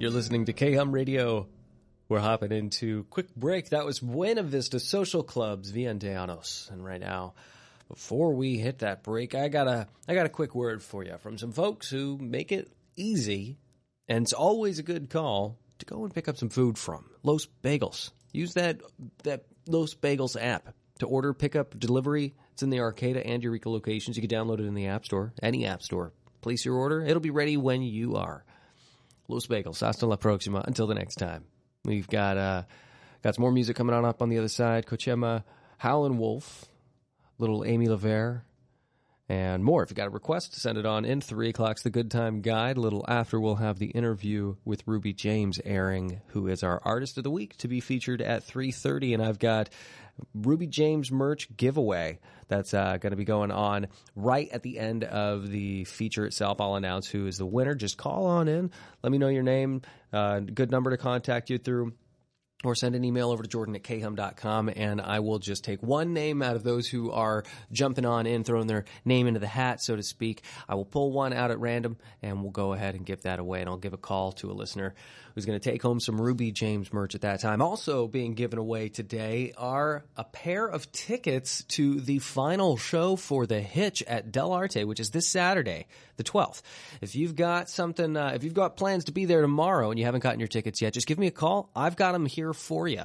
You're listening to K-Hum Radio. We're hopping into quick break. That was Buena Vista Social Club's Vienteanos. And right now, before we hit that break, I got a quick word for you from some folks who make it easy, and it's always a good call to go and pick up some food from Los Bagels. Use that Los Bagels app to order, pick up, delivery. It's in the Arcata and Eureka locations. You can download it in the App Store, any App Store. Place your order. It'll be ready when you are. Los Bagels. Hasta la próxima. Until the next time. We've got some more music coming on up on the other side. Kochema, Howlin' Wolf, little Amy LaVere, and more. If you got a request, send it on in. 3 o'clock's the Good Time Guide. A little after, we'll have the interview with Ruby James airing, who is our Artist of the Week, to be featured at 3:30. And I've got Ruby James merch giveaway that's going to be going on right at the end of the feature itself. I'll announce who is the winner. Just call on in. Let me know your name. Good number to contact you through. Or send an email over to jordan@khum.com, and I will just take one name out of those who are jumping on in, throwing their name into the hat, so to speak. I will pull one out at random, and we'll go ahead and give that away, and I'll give a call to a listener who's going to take home some Ruby James merch at that time. Also being given away today are a pair of tickets to the final show for The Hitch at Del Arte, which is this Saturday, the 12th. If you've got something, if you've got plans to be there tomorrow and you haven't gotten your tickets yet, just give me a call. I've got them here for you.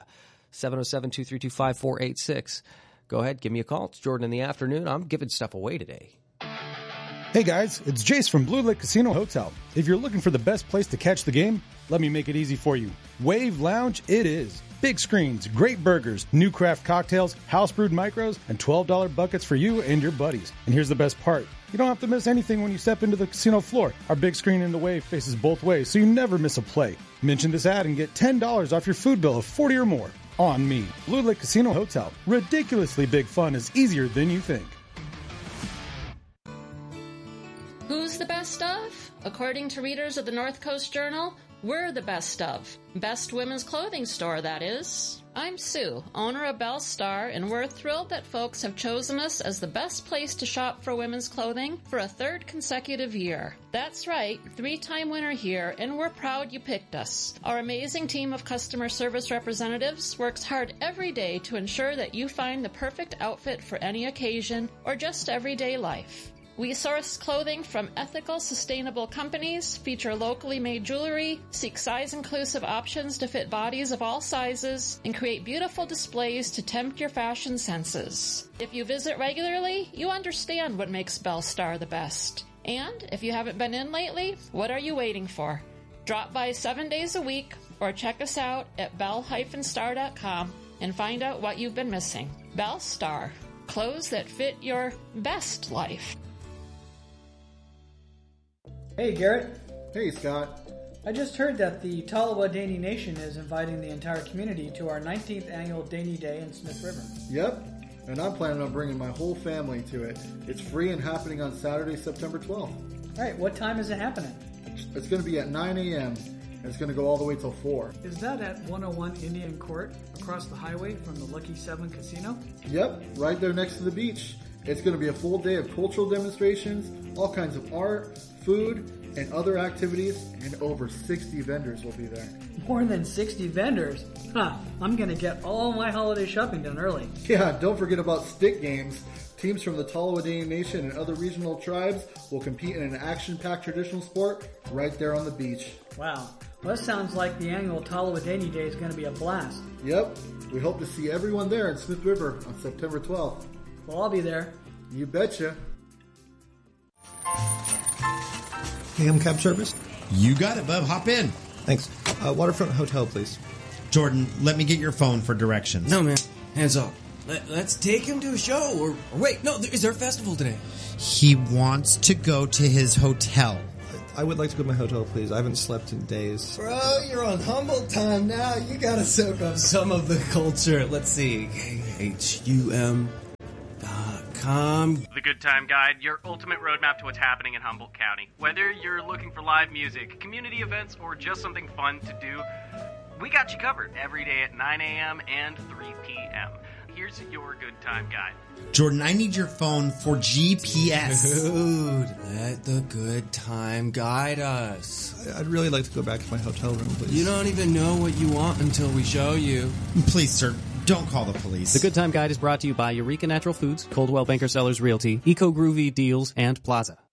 707-232-5486. Go ahead, give me a call. It's Jordan in the afternoon. I'm giving stuff away today. Hey guys, it's Jace from Blue Lake Casino Hotel. If you're looking for the best place to catch the game, let me make it easy for you. Wave Lounge it is. Big screens, great burgers, new craft cocktails, house brewed micros, and $12 buckets for you and your buddies. And here's the best part. You don't have to miss anything when you step into the casino floor. Our big screen in the Wave faces both ways, so you never miss a play. Mention this ad and get $10 off your food bill of $40 or more. On me. Blue Lake Casino Hotel. Ridiculously big fun is easier than you think. Who's the best of? According to readers of the North Coast Journal, we're the best of. Best women's clothing store, that is. I'm Sue, owner of Belle Star, and we're thrilled that folks have chosen us as the best place to shop for women's clothing for a third consecutive year. That's right, 3-time winner here, and we're proud you picked us. Our amazing team of customer service representatives works hard every day to ensure that you find the perfect outfit for any occasion or just everyday life. We source clothing from ethical, sustainable companies, feature locally made jewelry, seek size-inclusive options to fit bodies of all sizes, and create beautiful displays to tempt your fashion senses. If you visit regularly, you understand what makes Belle Star the best. And if you haven't been in lately, what are you waiting for? Drop by 7 days a week or check us out at belle-star.com and find out what you've been missing. Belle Star. Clothes that fit your best life. Hey, Garrett. Hey, Scott. I just heard that the Tolowa Dani Nation is inviting the entire community to our 19th annual Dani Day in Smith River. Yep, and I'm planning on bringing my whole family to it. It's free and happening on Saturday, September 12th. All right, what time is it happening? It's going to be at 9 a.m., and it's going to go all the way till 4. Is that at 101 Indian Court, across the highway from the Lucky 7 Casino? Yep, right there next to the beach. It's going to be a full day of cultural demonstrations, all kinds of art, food, and other activities, and over 60 vendors will be there. More than 60 vendors? Huh, I'm going to get all my holiday shopping done early. Yeah, don't forget about stick games. Teams from the Tolowa Dani Nation and other regional tribes will compete in an action-packed traditional sport right there on the beach. Wow, well, that sounds like the annual Tolowa Dani Day is going to be a blast. Yep, we hope to see everyone there in Smith River on September 12th. Well, I'll be there. You betcha. K-Hum Cab Service? You got it, bub. Hop in. Thanks. Waterfront Hotel, please. Jordan, let me get your phone for directions. No, man. Hands off. Let's take him to a show. Or wait, no, is there a festival today? He wants to go to his hotel. I would like to go to my hotel, please. I haven't slept in days. Bro, you're on Humboldt time now. You gotta soak up some of the culture. Let's see. KHUM.com. The Good Time Guide, your ultimate roadmap to what's happening in Humboldt County. Whether you're looking for live music, community events, or just something fun to do, we got you covered every day at 9 a.m. and 3 p.m. here's your good time guide. Jordan, I need your phone for GPS. Dude, let the good time guide us. I'd really like to go back to my hotel room, please. You don't even know what you want until we show you. Please, sir, don't call the police. The Good Time Guide is brought to you by Eureka Natural Foods, Coldwell Banker Sellers Realty, Eco Groovy Deals, and Plaza.